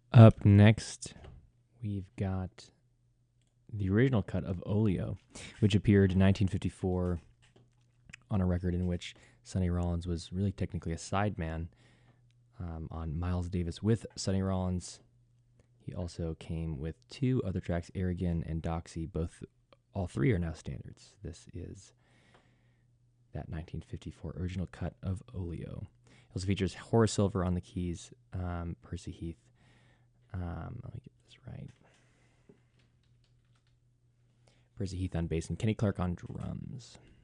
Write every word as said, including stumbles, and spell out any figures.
Up next, we've got the original cut of Oleo, which appeared in nineteen fifty-four on a record in which Sonny Rollins was really technically a sideman um, on Miles Davis with Sonny Rollins. He also came with two other tracks, Air Again and Doxy. Both, all three are now standards. This is that nineteen fifty-four original cut of Oleo. It also features Horace Silver on the keys, um, Percy Heath. Um, let me get this right. Percy Heath on bass and Kenny Clark on drums.